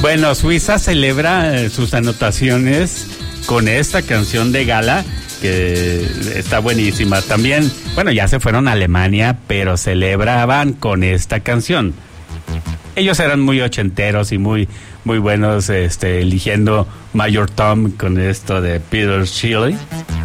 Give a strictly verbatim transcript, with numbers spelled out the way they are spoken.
Bueno, Suiza celebra eh, sus anotaciones con esta canción de gala, que está buenísima. También, bueno, ya se fueron a Alemania, pero celebraban con esta canción. Ellos eran muy ochenteros y muy, muy buenos, este, eligiendo Major Tom con esto de Peter Shelley.